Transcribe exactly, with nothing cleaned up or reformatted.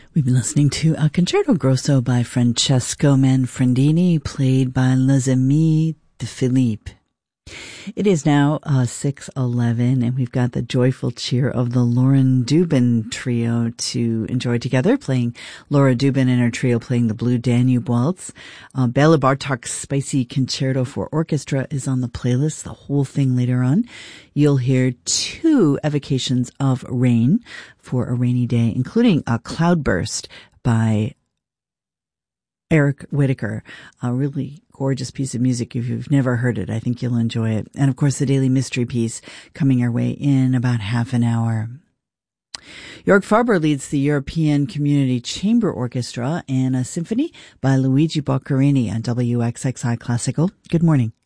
We've been listening to a Concerto Grosso by Francesco Manfredini, played by Les Amis de Philippe. It is now uh, six eleven, and we've got the joyful cheer of the Lauren Dubin Trio to enjoy together, playing Laura Dubin and her trio playing the Blue Danube Waltz. Uh, Bela Bartok's Spicy Concerto for Orchestra is on the playlist, the whole thing later on. You'll hear two evocations of rain for a rainy day, including a Cloudburst by Eric Whitacre, a really gorgeous piece of music. If you've never heard it, I think you'll enjoy it. And of course, the Daily Mystery piece coming our way in about half an hour. Jörg Faber leads the European Community Chamber Orchestra and a symphony by Luigi Boccherini on W X X I Classical. Good morning.